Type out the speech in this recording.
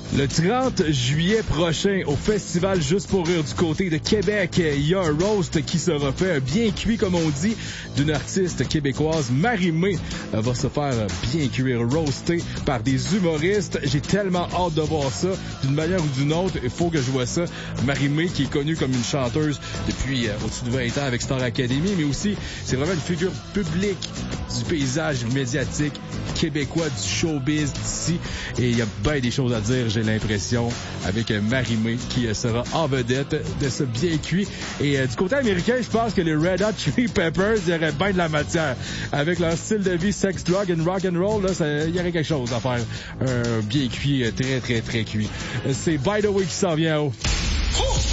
Le 30 juillet prochain, au festival Juste pour rire du côté de Québec, il y a un roast qui sera fait bien cuit, comme on dit, d'une artiste québécoise. Marie-Mé va se faire bien cuire, roaster par des humoristes. J'ai tellement hâte de voir ça. D'une manière ou d'une autre, il faut que je vois ça. Marie-Mé, qui est connue comme une chanteuse depuis au-dessus de 20 ans avec Star Academy, mais aussi, c'est vraiment une figure publique du paysage médiatique québécois, du showbiz d'ici. Et il y a bien des choses à dire, j'ai l'impression, avec Marie-Mé qui sera en vedette de ce bien cuit. Et du côté américain, je pense que les Red Hot Chili Peppers, il y aurait bien de la matière. Avec leur style de vie, sex, drug and rock and roll, là, il y aurait quelque chose à faire. Un bien cuit, très, très, très cuit. C'est By the Way qui s'en vient en haut.